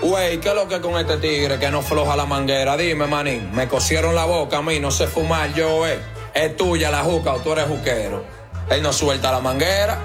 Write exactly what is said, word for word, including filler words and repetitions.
Güey, ¿qué es lo que con este tigre que no floja la manguera? Dime, manín, me cosieron la boca a mí, no sé fumar yo, eh. Es tuya la juca o tú eres juquero. Él no suelta la manguera.